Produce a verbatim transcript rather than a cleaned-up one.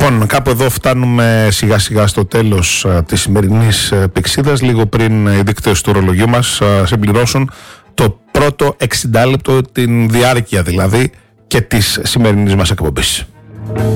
Λοιπόν, κάπου εδώ φτάνουμε σιγά σιγά στο τέλος α, της σημερινής α, πηξίδας. Λίγο πριν οι δείκτες του ορολογιού μας α, συμπληρώσουν το πρώτο εξήντα λεπτό, την διάρκεια δηλαδή και της σημερινής μας εκπομπής.